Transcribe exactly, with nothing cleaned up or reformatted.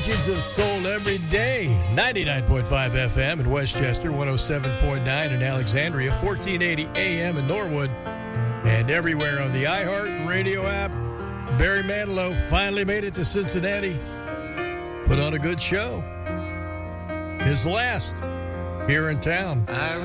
Legends of Soul every day. ninety-nine point five F M in Westchester, one oh seven point nine in Alexandria, fourteen eighty A M in Norwood, and everywhere on the iHeart Radio app. Barry Manilow finally made it to Cincinnati. Put on a good show. His last here in town. I